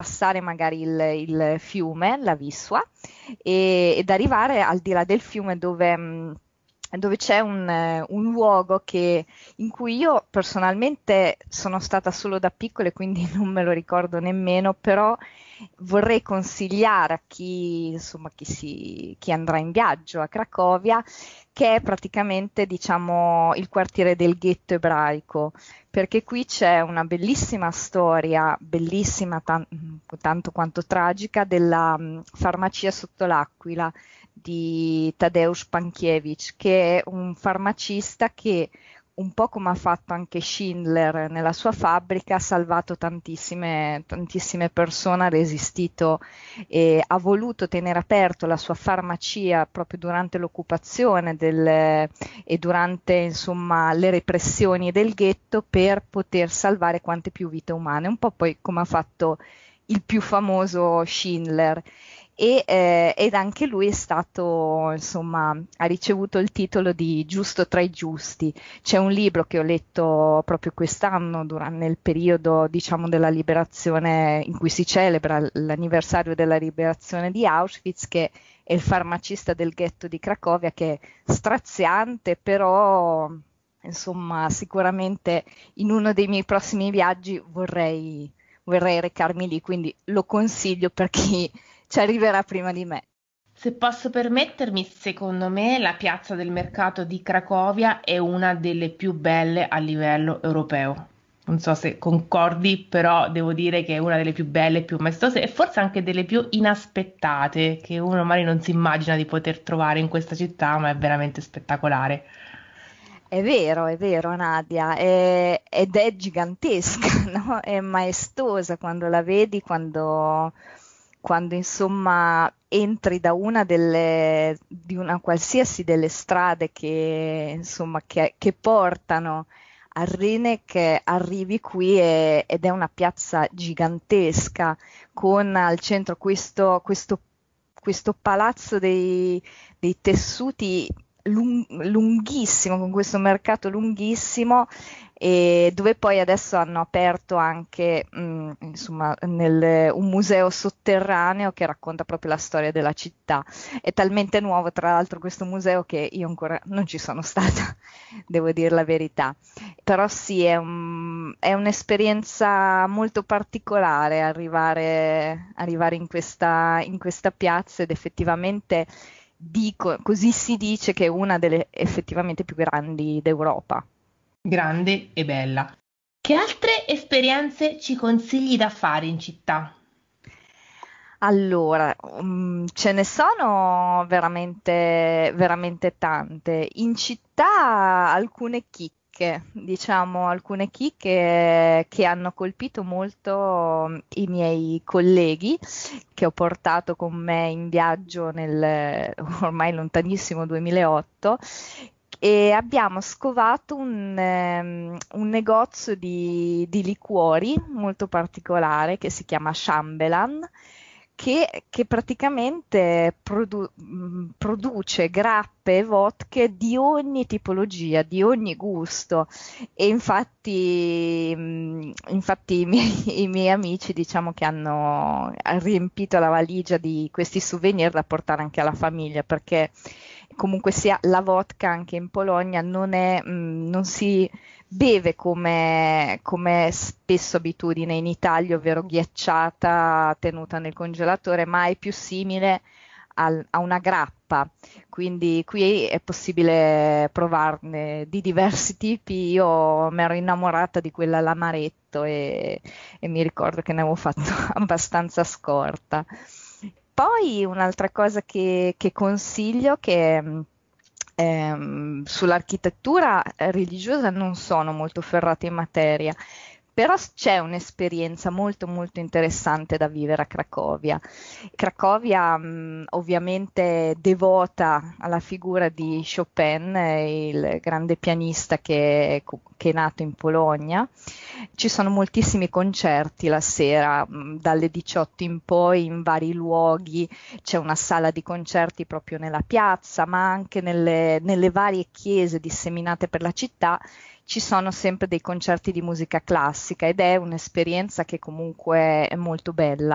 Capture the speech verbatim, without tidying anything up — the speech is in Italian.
passare magari il, il fiume, la Wisła, e, ed arrivare al di là del fiume dove, mh, dove c'è un, eh, un luogo che, in cui io personalmente sono stata solo da piccola e quindi non me lo ricordo nemmeno, però vorrei consigliare a chi, insomma, chi, si, chi andrà in viaggio a Cracovia, che è praticamente, diciamo, il quartiere del ghetto ebraico, perché qui c'è una bellissima storia, bellissima tan- tanto quanto tragica, della mh, farmacia sotto l'Aquila di Tadeusz Pankiewicz, che è un farmacista che, un po' come ha fatto anche Schindler nella sua fabbrica, ha salvato tantissime, tantissime persone, ha resistito e ha voluto tenere aperto la sua farmacia proprio durante l'occupazione del, e durante, insomma, le repressioni del ghetto, per poter salvare quante più vite umane, un po' poi come ha fatto il più famoso Schindler. E, eh, ed anche lui è stato, insomma, ha ricevuto il titolo di giusto tra i giusti. C'è un libro che ho letto proprio quest'anno, durante, nel periodo, diciamo, della liberazione, in cui si celebra l'anniversario della liberazione di Auschwitz, che è Il farmacista del ghetto di Cracovia, che è straziante, però, insomma, sicuramente in uno dei miei prossimi viaggi vorrei, vorrei recarmi lì, quindi lo consiglio per chi ci arriverà prima di me. Se posso permettermi, secondo me la piazza del mercato di Cracovia è una delle più belle a livello europeo. Non so se concordi, però devo dire che è una delle più belle, più maestose e forse anche delle più inaspettate che uno magari non si immagina di poter trovare in questa città, ma è veramente spettacolare. È vero, è vero, Nadia, è- ed è gigantesca, no? È maestosa quando la vedi, quando, quando insomma entri da una delle, di una qualsiasi delle strade che, insomma, che, che portano a Rene, arrivi qui e- ed è una piazza gigantesca con al centro questo, questo, questo palazzo dei, dei tessuti lung- lunghissimo, con questo mercato lunghissimo, e dove poi adesso hanno aperto anche mh, insomma, nel- un museo sotterraneo che racconta proprio la storia della città. È talmente nuovo, tra l'altro, questo museo, che io ancora non ci sono stata, devo dire la verità. Però sì, è un- è un'esperienza molto particolare arrivare, arrivare in questa, in questa piazza, ed effettivamente dico, così si dice che è una delle effettivamente più grandi d'Europa. Grande e bella. Che altre esperienze ci consigli da fare in città? Allora, mm, ce ne sono veramente, veramente tante. In città alcune chicche, diciamo alcune chicche che hanno colpito molto mm, i miei colleghi, che ho portato con me in viaggio nel ormai lontanissimo duemilaotto. E abbiamo scovato un, ehm, un negozio di, di liquori molto particolare che si chiama Chambelan, che, che praticamente produ- mh, produce grappe e vodka di ogni tipologia, di ogni gusto. E infatti, mh, infatti i miei, i miei amici, diciamo, che hanno riempito la valigia di questi souvenir da portare anche alla famiglia, perché comunque sia la vodka anche in Polonia non è, mh, non si beve come, come spesso abitudine in Italia, ovvero ghiacciata, tenuta nel congelatore, ma è più simile al- a una grappa. Quindi qui è possibile provarne di diversi tipi. Io mi ero innamorata di quella all'amaretto, e, e mi ricordo che ne avevo fatto abbastanza scorta. Poi un'altra cosa che, che consiglio, che mh, ehm, sull'architettura eh, religiosa non sono molto ferrata in materia, però s- c'è un'esperienza molto molto interessante da vivere a Cracovia. Cracovia, mh, ovviamente devota alla figura di Chopin, eh, il grande pianista che, che è nato in Polonia. Ci sono moltissimi concerti la sera, mh, dalle diciotto in poi, in vari luoghi. C'è una sala di concerti proprio nella piazza, ma anche nelle, nelle varie chiese disseminate per la città ci sono sempre dei concerti di musica classica, ed è un'esperienza che comunque è molto bella.